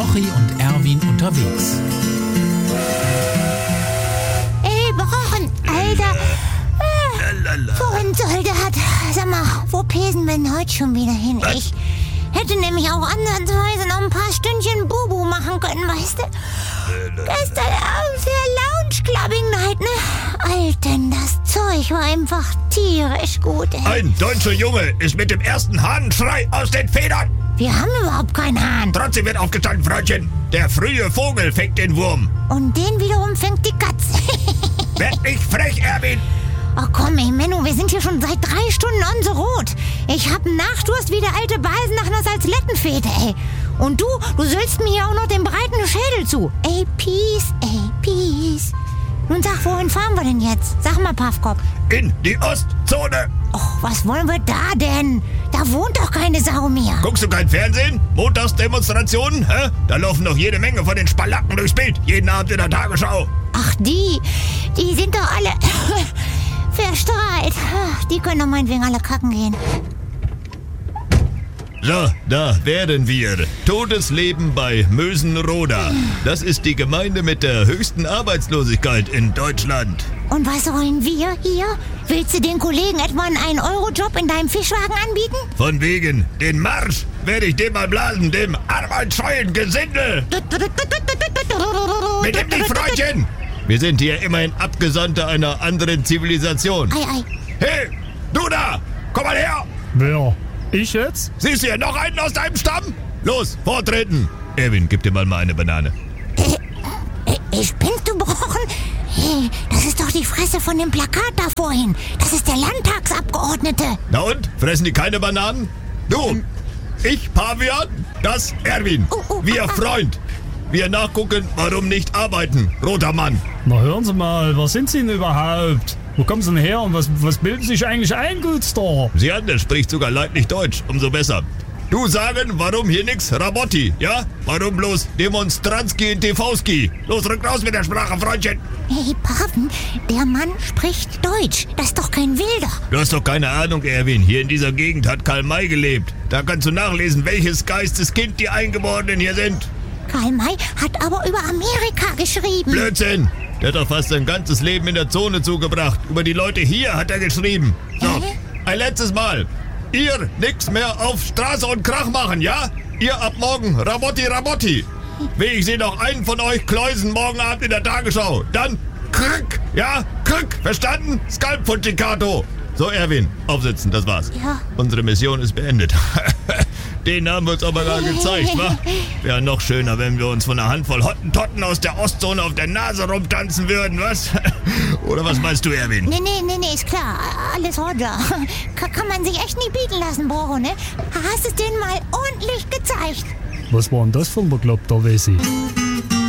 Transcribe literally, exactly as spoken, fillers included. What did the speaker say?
Rochi und Erwin unterwegs. Ey, Brochen, Alter. Äh, wohin soll das? Sag mal, wo pesen wir denn heute schon wieder hin? Was? Ich hätte nämlich auch ansatzweise noch ein paar Stündchen Bubu machen können, weißt du? Gestern Abend der Lounge-Clubbing-Night, ne? Alter, das Zeug war einfach tierisch gut, ey. Ein deutscher Junge ist mit dem ersten Hahnenschrei aus den Federn. Wir haben überhaupt keinen Hahn. Trotzdem wird aufgestanden, Freundchen. Der frühe Vogel fängt den Wurm. Und den wiederum fängt die Katze. Werd nicht frech, Erwin. Oh komm, ey, Menno, wir sind hier schon seit drei Stunden on the road. Ich hab Nachdurst wie der alte Basen nach einer Salzlettenfete, ey. Und du, du sülzt mir hier auch noch den breiten Schädel zu. Ey, Peace, ey, Peace. Nun sag, wohin fahren wir denn jetzt? Sag mal, Paffkopf. In die Ostzone. Och, was wollen wir da denn? Da wohnt doch keine Sau mehr. Guckst du kein Fernsehen? Montagsdemonstrationen? Hä? Da laufen doch jede Menge von den Spalacken durchs Bild. Jeden Abend in der Tagesschau. Ach, die, die sind doch alle verstrahlt. Die können doch meinetwegen alle kacken gehen. So, da wären wir. Todesleben bei Mösenroda. Das ist die Gemeinde mit der höchsten Arbeitslosigkeit in Deutschland. Und was sollen wir hier? Willst du den Kollegen etwa einen ein Euro Job in deinem Fischwagen anbieten? Von wegen, den Marsch werde ich dem mal blasen, dem arbeitsscheuen Gesindel. Mit dem nicht, Freundchen. Wir sind hier immerhin Abgesandte einer anderen Zivilisation. Ei, ei. Hey, du da, komm mal her. Wer? Ich jetzt? Siehst du hier noch einen aus deinem Stamm? Los, vortreten. Erwin, gib dir mal mal eine Banane. Äh, äh, spinnst du, Brochen? Hey, das ist doch die Fresse von dem Plakat da vorhin. Das ist der Landtagsabgeordnete. Na und? Fressen die keine Bananen? Du, ich Pavian, das Erwin. Oh, oh, Wir ah, ah. Freund. Wir nachgucken, warum nicht arbeiten, roter Mann. Na hören Sie mal, was sind Sie denn überhaupt? Wo kommen Sie denn her und was, was bilden Sie sich eigentlich ein, Gutstar? Sie an, der spricht sogar leidlich Deutsch, umso besser. Du sagen, warum hier nix Rabotti, ja? Warum bloß Demonstranski in T V-Ski? Los, rück raus mit der Sprache, Freundchen. Hey, Paven, der Mann spricht Deutsch. Das ist doch kein Wilder. Du hast doch keine Ahnung, Erwin. Hier in dieser Gegend hat Karl May gelebt. Da kannst du nachlesen, welches Geisteskind die Eingeborenen hier sind. Karl May hat aber über Amerika geschrieben. Blödsinn. Der hat doch fast sein ganzes Leben in der Zone zugebracht. Über die Leute hier hat er geschrieben. So, Hä? ein letztes Mal. Ihr nix mehr auf Straße und Krach machen, ja? Ihr ab morgen Rabotti, Rabotti. Will ich sehe noch einen von euch kläusen morgen Abend in der Tagesschau. Dann krück, ja? Krück, verstanden? Skalpfutschikato. So, Erwin, aufsitzen, das war's. Ja. Unsere Mission ist beendet. Den haben wir uns aber gar gezeigt, wa? Wäre noch schöner, wenn wir uns von einer Handvoll Hottentotten aus der Ostzone auf der Nase rumtanzen würden, was? Oder was meinst du, Erwin? Nee, nee, nee, nee, ist klar. Alles Roger. Kann, kann man sich echt nicht bieten lassen, Boro, ne? Hast es denen mal ordentlich gezeigt. Was war denn das für ein bekloppter Wessi?